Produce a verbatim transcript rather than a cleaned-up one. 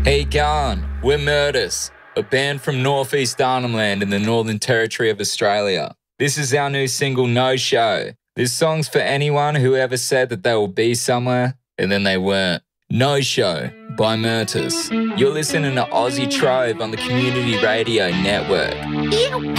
Hey, Garn, we're Murtis, a band from northeast Arnhem Land in the Northern Territory of Australia. This is our new single, No Show. This song's for anyone who ever said that they will be somewhere and then they weren't. No Show by Murtis. You're listening to Aussie Trove on the Community Radio Network. Ew.